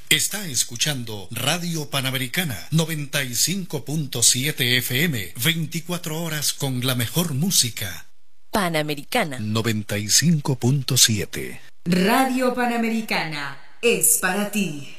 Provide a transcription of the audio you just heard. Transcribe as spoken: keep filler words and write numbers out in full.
Está escuchando Radio Panamericana noventa y cinco punto siete F M, veinticuatro horas con la mejor música. Panamericana noventa y cinco punto siete. Radio Panamericana es para ti.